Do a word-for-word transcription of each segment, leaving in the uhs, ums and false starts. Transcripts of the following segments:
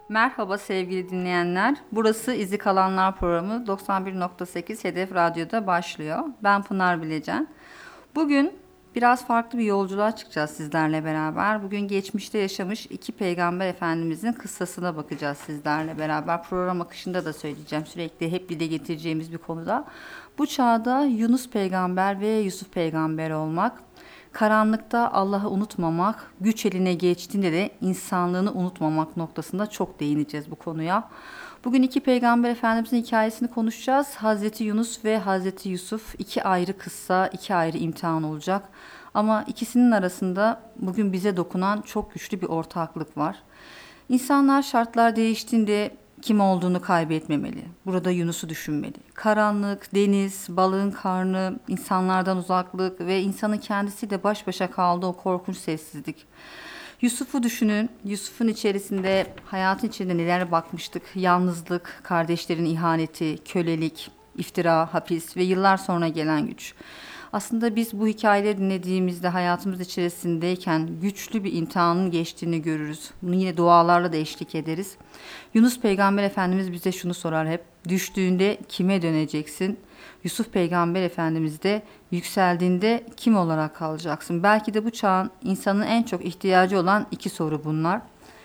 Merhaba sevgili dinleyenler. Burası İzi Kalanlar programı doksan bir nokta sekiz Hedef Radyo'da başlıyor. Ben Pınar Bilecen. Bugün biraz farklı bir yolculuğa çıkacağız sizlerle beraber. Bugün geçmişte yaşamış iki peygamber efendimizin kıssasına bakacağız sizlerle beraber. Program akışında da söyleyeceğim. Sürekli hep dile getireceğimiz bir konuda. Bu çağda Yunus peygamber ve Yusuf peygamber olmak, karanlıkta Allah'ı unutmamak, güç eline geçtiğinde de insanlığını unutmamak noktasında çok değineceğiz bu konuya. Bugün iki peygamber efendimizin hikayesini konuşacağız. Hazreti Yunus ve Hazreti Yusuf iki ayrı kıssa, iki ayrı imtihan olacak. Ama ikisinin arasında bugün bize dokunan çok güçlü bir ortaklık var. İnsanlar şartlar değiştiğinde kim olduğunu kaybetmemeli. Burada Yunus'u düşünmeli. Karanlık, deniz, balığın karnı, insanlardan uzaklık ve insanın kendisiyle baş başa kaldığı o korkunç sessizlik. Yusuf'u düşünün. Yusuf'un içerisinde, hayatın içinde neler bakmıştık. Yalnızlık, kardeşlerin ihaneti, kölelik, iftira, hapis ve yıllar sonra gelen güç. Aslında biz bu hikayeleri dinlediğimizde hayatımız içerisindeyken güçlü bir imtihanın geçtiğini görürüz. Bunu yine dualarla da eşlik ederiz. Yunus Peygamber Efendimiz bize şunu sorar hep. Düştüğünde kime döneceksin? Yusuf Peygamber Efendimiz de yükseldiğinde kim olarak kalacaksın? Belki de bu çağın insanın en çok ihtiyacı olan iki soru bunlar.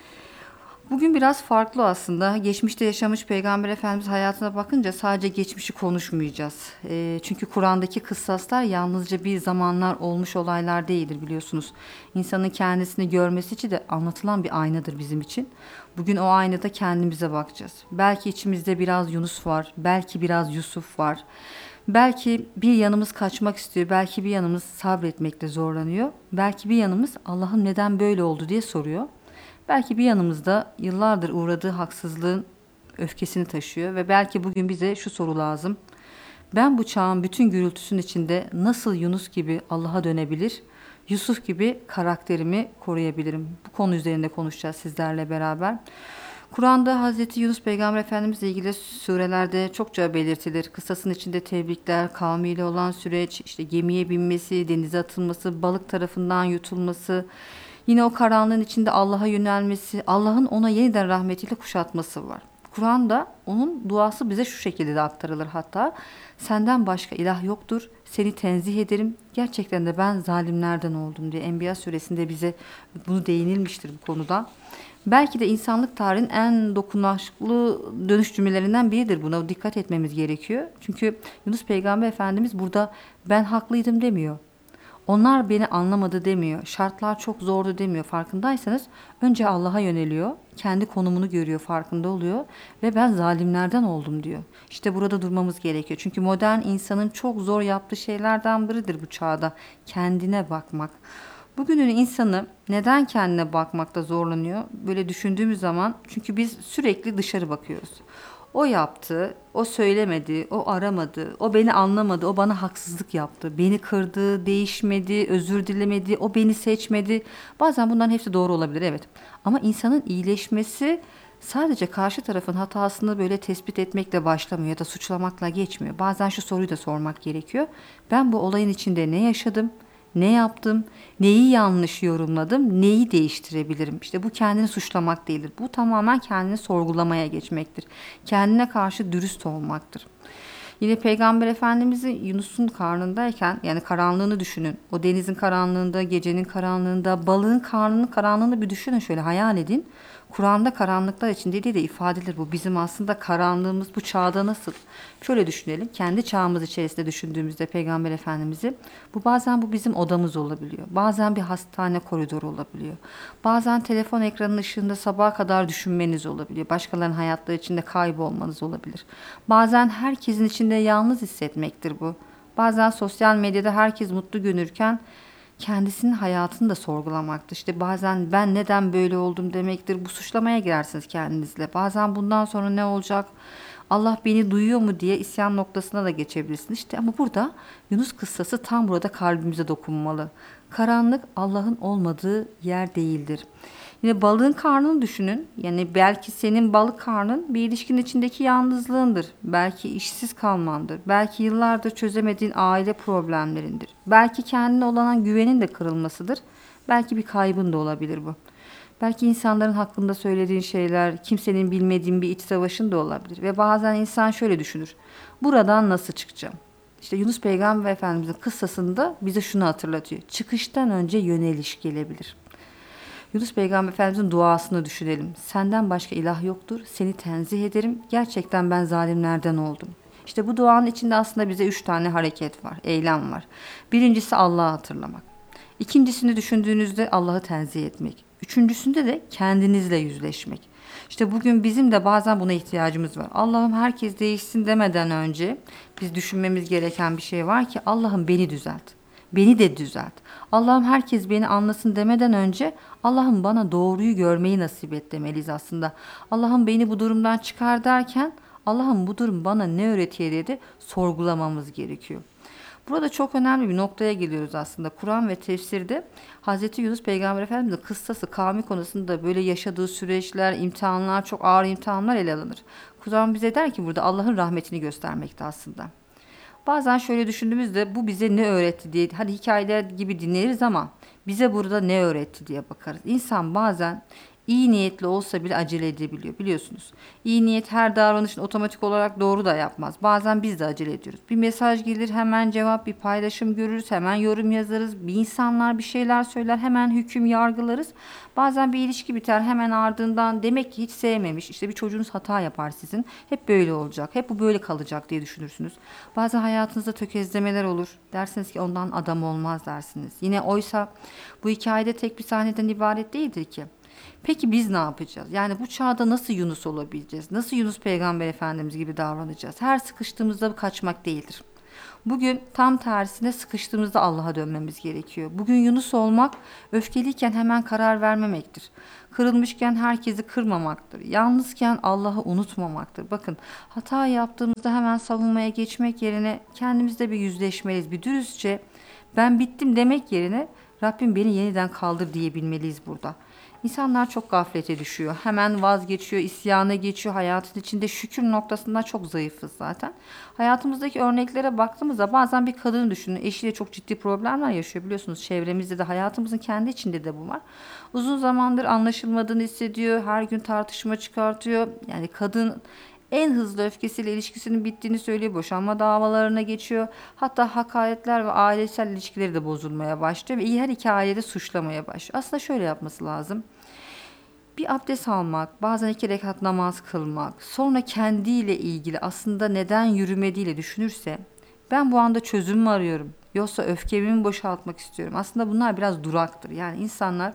Bugün biraz farklı aslında. Geçmişte yaşamış Peygamber Efendimiz hayatına bakınca sadece geçmişi konuşmayacağız. Eee, çünkü Kur'an'daki kıssaslar yalnızca bir zamanlar olmuş olaylar değildir biliyorsunuz. İnsanın kendisini görmesi için de anlatılan bir aynadır bizim için. Bugün o aynada kendimize bakacağız. Belki içimizde biraz Yunus var, belki biraz Yusuf var. Belki bir yanımız kaçmak istiyor, belki bir yanımız sabretmekte zorlanıyor. Belki bir yanımız Allah'ım neden böyle oldu diye soruyor. Belki bir yanımızda yıllardır uğradığı haksızlığın öfkesini taşıyor ve belki bugün bize şu soru lazım. Ben bu çağın bütün gürültüsünün içinde nasıl Yunus gibi Allah'a dönebilir, Yusuf gibi karakterimi koruyabilirim? Bu konu üzerinde konuşacağız sizlerle beraber. Kur'an'da Hazreti Yunus Peygamber Efendimizle ilgili surelerde çokça belirtilir. Kıssasının içinde tebrikler, kavmiyle olan süreç, işte gemiye binmesi, denize atılması, balık tarafından yutulması, yine o karanlığın içinde Allah'a yönelmesi, Allah'ın ona yeniden rahmetiyle kuşatması var. Kur'an'da onun duası bize şu şekilde de aktarılır hatta. Senden başka ilah yoktur, seni tenzih ederim. Gerçekten de ben zalimlerden oldum diye Enbiya suresinde bize bunu değinilmiştir bu konuda. Belki de insanlık tarihinin en dokunuşlu dönüş cümlelerinden biridir. Buna dikkat etmemiz gerekiyor. Çünkü Yunus Peygamber Efendimiz burada ben haklıydım demiyor. Onlar beni anlamadı demiyor. Şartlar çok zordu demiyor. Farkındaysanız önce Allah'a yöneliyor. Kendi konumunu görüyor, farkında oluyor ve ben zalimlerden oldum diyor. İşte burada durmamız gerekiyor. Çünkü modern insanın çok zor yaptığı şeylerden biridir bu çağda. Kendine bakmak. Bugünün insanı neden kendine bakmakta zorlanıyor? Böyle düşündüğümüz zaman çünkü biz sürekli dışarı bakıyoruz. O yaptı, o söylemedi, o aramadı, o beni anlamadı, o bana haksızlık yaptı, beni kırdı, değişmedi, özür dilemedi, o beni seçmedi. Bazen bunların hepsi doğru olabilir, evet. Ama insanın iyileşmesi sadece karşı tarafın hatasını böyle tespit etmekle başlamıyor ya da suçlamakla geçmiyor. Bazen şu soruyu da sormak gerekiyor. Ben bu olayın içinde ne yaşadım? Ne yaptım? Neyi yanlış yorumladım? Neyi değiştirebilirim? İşte bu kendini suçlamak değildir. Bu tamamen kendini sorgulamaya geçmektir. Kendine karşı dürüst olmaktır. Yine Peygamber Efendimiz'i Yunus'un karnındayken yani karanlığını düşünün. O denizin karanlığında, gecenin karanlığında, balığın karnının karanlığını bir düşünün şöyle hayal edin. Kur'an'da karanlıklar için dediği de ifadedir bu. Bizim aslında karanlığımız bu çağda nasıl? Şöyle düşünelim. Kendi çağımız içerisinde düşündüğümüzde Peygamber Efendimiz'i bu bazen bu bizim odamız olabiliyor. Bazen bir hastane koridoru olabiliyor. Bazen telefon ekranının ışığında sabaha kadar düşünmeniz olabiliyor. Başkalarının hayatları içinde kaybolmanız olabilir. Bazen herkesin içinde yalnız hissetmektir bu. Bazen sosyal medyada herkes mutlu görünürken kendisinin hayatını da sorgulamaktır. İşte bazen ben neden böyle oldum demektir. Bu suçlamaya girersiniz kendinizle. Bazen bundan sonra ne olacak? Allah beni duyuyor mu diye isyan noktasına da geçebilirsiniz. İşte ama burada Yunus kıssası tam burada kalbimize dokunmalı. Karanlık Allah'ın olmadığı yer değildir. Yine balığın karnını düşünün. Yani belki senin balık karnın bir ilişkinin içindeki yalnızlığındır. Belki işsiz kalmandır. Belki yıllardır çözemediğin aile problemlerindir. Belki kendine olan güvenin de kırılmasıdır. Belki bir kaybın da olabilir bu. Belki insanların hakkında söylediğin şeyler kimsenin bilmediğin bir iç savaşın da olabilir. Ve bazen insan şöyle düşünür. Buradan nasıl çıkacağım? İşte Yunus Peygamber Efendimizin kıssasında bize şunu hatırlatıyor. Çıkıştan önce yöneliş gelebilir. Yunus Peygamber Efendimizin duasını düşünelim. Senden başka ilah yoktur. Seni tenzih ederim. Gerçekten ben zalimlerden oldum. İşte bu duanın içinde aslında bize üç tane hareket var, eylem var. Birincisi Allah'ı hatırlamak. İkincisini düşündüğünüzde Allah'ı tenzih etmek. Üçüncüsünde de kendinizle yüzleşmek. İşte bugün bizim de bazen buna ihtiyacımız var. Allah'ım herkes değişsin demeden önce biz düşünmemiz gereken bir şey var ki Allah'ım beni düzelt. Beni de düzelt. Allah'ım herkes beni anlasın demeden önce Allah'ım bana doğruyu görmeyi nasip et demeliyiz aslında. Allah'ım beni bu durumdan çıkar derken Allah'ım bu durum bana ne öğretiyor dedi sorgulamamız gerekiyor. Burada çok önemli bir noktaya geliyoruz aslında. Kur'an ve tefsirde Hazreti Yunus Peygamber Efendimiz'in kıssası kavmi konusunda böyle yaşadığı süreçler, imtihanlar, çok ağır imtihanlar ele alınır. Kur'an bize der ki burada Allah'ın rahmetini göstermekte aslında. Bazen şöyle düşündüğümüzde bu bize ne öğretti diye hadi hikayeler gibi dinleriz ama bize burada ne öğretti diye bakarız. İnsan bazen iyi niyetli olsa bile acele edebiliyor biliyorsunuz. İyi niyet her davranışın otomatik olarak doğru da yapmaz. Bazen biz de acele ediyoruz. Bir mesaj gelir hemen cevap, bir paylaşım görürüz, hemen yorum yazarız. Bir insanlar bir şeyler söyler hemen hüküm yargılarız. Bazen bir ilişki biter hemen ardından demek ki hiç sevmemiş. İşte bir çocuğunuz hata yapar sizin. Hep böyle olacak, hep bu böyle kalacak diye düşünürsünüz. Bazen hayatınızda tökezlemeler olur. Dersiniz ki ondan adam olmaz dersiniz. Yine oysa bu hikayede tek bir sahneden ibaret değildir ki. Peki biz ne yapacağız? Yani bu çağda nasıl Yunus olabileceğiz? Nasıl Yunus Peygamber Efendimiz gibi davranacağız? Her sıkıştığımızda kaçmak değildir. Bugün tam tersine sıkıştığımızda Allah'a dönmemiz gerekiyor. Bugün Yunus olmak öfkeliyken hemen karar vermemektir. Kırılmışken herkesi kırmamaktır. Yalnızken Allah'ı unutmamaktır. Bakın hata yaptığımızda hemen savunmaya geçmek yerine kendimizle bir yüzleşmeliyiz. Bir dürüstçe ben bittim demek yerine Rabbim beni yeniden kaldır diyebilmeliyiz burada. İnsanlar çok gaflete düşüyor. Hemen vazgeçiyor, isyana geçiyor. Hayatın içinde şükür noktasında çok zayıfız zaten. Hayatımızdaki örneklere baktığımızda bazen bir kadını düşünün. Eşiyle çok ciddi problemler yaşıyor biliyorsunuz. Çevremizde de hayatımızın kendi içinde de bu var. Uzun zamandır anlaşılmadığını hissediyor. Her gün tartışma çıkartıyor. Yani kadın en hızlı öfkesiyle ilişkisinin bittiğini söylüyor. Boşanma davalarına geçiyor. Hatta hakaretler ve ailesel ilişkileri de bozulmaya başlıyor. Ve her iki ailede suçlamaya başlıyor. Aslında şöyle yapması lazım. Bir abdest almak, bazen iki rekat namaz kılmak, sonra kendiyle ilgili aslında neden yürümediğiyle düşünürse ben bu anda çözüm mü arıyorum? Yoksa öfkemi mi boşaltmak istiyorum? Aslında bunlar biraz duraktır. Yani insanlar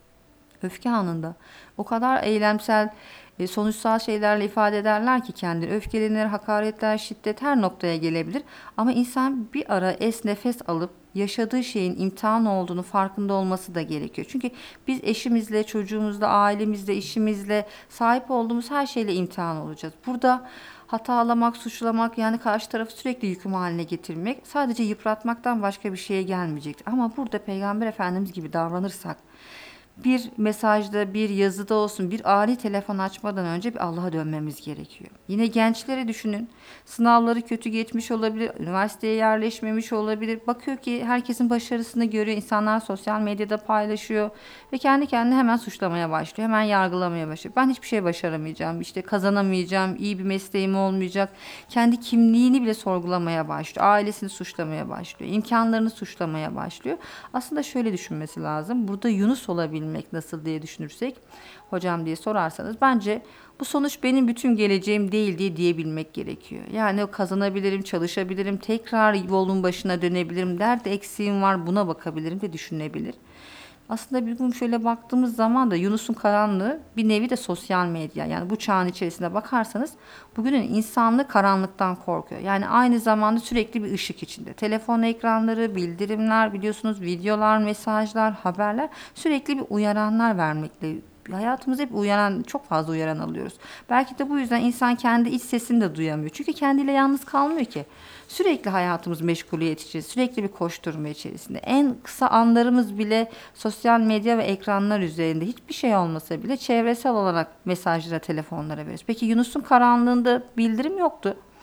öfke anında o kadar eylemsel, e, sonuçsal şeylerle ifade ederler ki kendini. Öfkelenir, hakaretler, şiddet her noktaya gelebilir. Ama insan bir ara es nefes alıp yaşadığı şeyin imtihan olduğunu farkında olması da gerekiyor. Çünkü biz eşimizle, çocuğumuzla, ailemizle, işimizle, sahip olduğumuz her şeyle imtihan olacağız. Burada hatalamak, suçlamak yani karşı tarafı sürekli yüküm haline getirmek sadece yıpratmaktan başka bir şeye gelmeyecektir. Ama burada Peygamber Efendimiz gibi davranırsak bir mesajda, bir yazıda olsun, bir ani telefon açmadan önce bir Allah'a dönmemiz gerekiyor. Yine gençleri düşünün. Sınavları kötü geçmiş olabilir, üniversiteye yerleşmemiş olabilir. Bakıyor ki herkesin başarısını görüyor, insanlar sosyal medyada paylaşıyor ve kendi kendine hemen suçlamaya başlıyor, hemen yargılamaya başlıyor. Ben hiçbir şey başaramayacağım, işte kazanamayacağım, iyi bir mesleğim olmayacak. Kendi kimliğini bile sorgulamaya başlıyor, ailesini suçlamaya başlıyor, imkanlarını suçlamaya başlıyor. Aslında şöyle düşünmesi lazım. Burada Yunus olabilmek nasıl diye düşünürsek, hocam diye sorarsanız bence bu sonuç benim bütün geleceğim değil diye diyebilmek gerekiyor. Yani kazanabilirim, çalışabilirim, tekrar yolun başına dönebilirim, nerede eksiğim var buna bakabilirim de düşünebilir. Aslında bir gün şöyle baktığımız zaman da Yunus'un karanlığı bir nevi de sosyal medya. Yani bu çağın içerisinde bakarsanız bugünün insanlığı karanlıktan korkuyor. Yani aynı zamanda sürekli bir ışık içinde. Telefon ekranları, bildirimler, biliyorsunuz videolar, mesajlar, haberler sürekli bir uyaranlar vermekle. Hayatımızda hep uyaran, çok fazla uyaran alıyoruz. Belki de bu yüzden insan kendi iç sesini de duyamıyor. Çünkü kendiyle yalnız kalmıyor ki. Sürekli hayatımız meşguliyet içerisinde, sürekli bir koşturma içerisinde. En kısa anlarımız bile sosyal medya ve ekranlar üzerinde hiçbir şey olmasa bile çevresel olarak mesajlara, telefonlara veriyoruz. Peki Yunus'un karanlığında bildirim yoktu.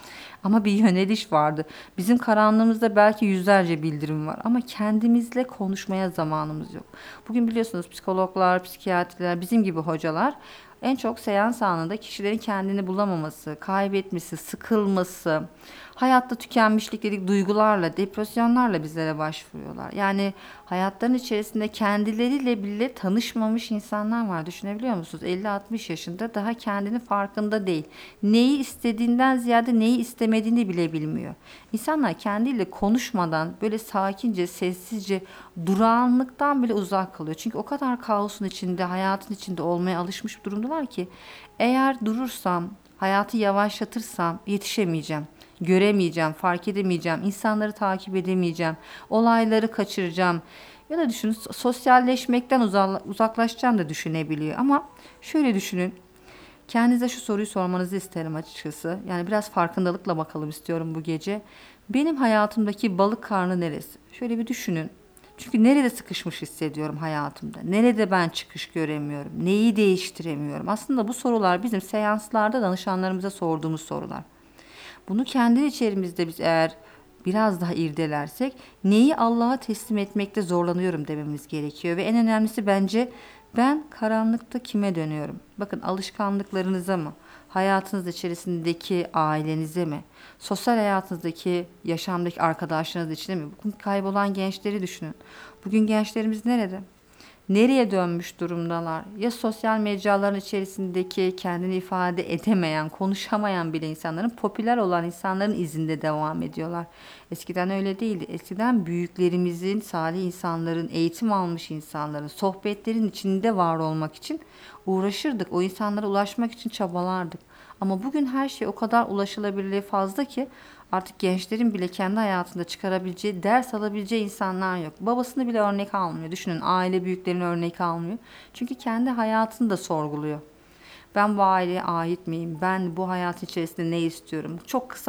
Ama bir yöneliş vardı. Bizim karanlığımızda belki yüzlerce bildirim var ama kendimizle konuşmaya zamanımız yok. Bugün biliyorsunuz psikologlar, psikiyatrlar, bizim gibi hocalar en çok seans anında kişilerin kendini bulamaması, kaybetmesi, sıkılması, hayatta tükenmişlik dedik duygularla, depresyonlarla bizlere başvuruyorlar. Yani hayatların içerisinde kendileriyle bile tanışmamış insanlar var. Düşünebiliyor musunuz? elli altmış yaşında daha kendini farkında değil. Neyi istediğinden ziyade neyi istemediğini bile bilmiyor. İnsanlar kendiyle konuşmadan böyle sakince, sessizce, durağanlıktan bile uzak kalıyor. Çünkü o kadar kaosun içinde, hayatın içinde olmaya alışmış durumdalar ki eğer durursam, hayatı yavaşlatırsam yetişemeyeceğim. Göremeyeceğim, fark edemeyeceğim, insanları takip edemeyeceğim, olayları kaçıracağım. Ya da düşünün sosyalleşmekten uza- uzaklaşacağım da düşünebiliyor. Ama şöyle düşünün, kendinize şu soruyu sormanızı isterim açıkçası. Yani biraz farkındalıkla bakalım istiyorum bu gece. Benim hayatımdaki balık karnı neresi? Şöyle bir düşünün. Çünkü nerede sıkışmış hissediyorum hayatımda? Nerede ben çıkış göremiyorum? Neyi değiştiremiyorum? Aslında bu sorular bizim seanslarda danışanlarımıza sorduğumuz sorular. Bunu kendi içerimizde biz eğer biraz daha irdelersek neyi Allah'a teslim etmekte zorlanıyorum dememiz gerekiyor. Ve en önemlisi bence ben karanlıkta kime dönüyorum? Bakın alışkanlıklarınıza mı? Hayatınız içerisindeki ailenize mi? Sosyal hayatınızdaki, yaşamdaki arkadaşlarınız içinde mi? Bugün kaybolan gençleri düşünün. Bugün gençlerimiz nerede? Nereye dönmüş durumdalar? Ya sosyal mecraların içerisindeki kendini ifade edemeyen, konuşamayan bile insanların, popüler olan insanların izinde devam ediyorlar. Eskiden öyle değildi. Eskiden büyüklerimizin, salih insanların, eğitim almış insanların, sohbetlerin içinde var olmak için uğraşırdık. O insanlara ulaşmak için çabalardık. Ama bugün her şey o kadar ulaşılabilirliği fazla ki artık gençlerin bile kendi hayatında çıkarabileceği, ders alabileceği insanlar yok. Babasını bile örnek almıyor. Düşünün aile büyüklerini örnek almıyor. Çünkü kendi hayatını da sorguluyor. Ben bu aileye ait miyim? Ben bu hayat içerisinde ne istiyorum? Çok kısa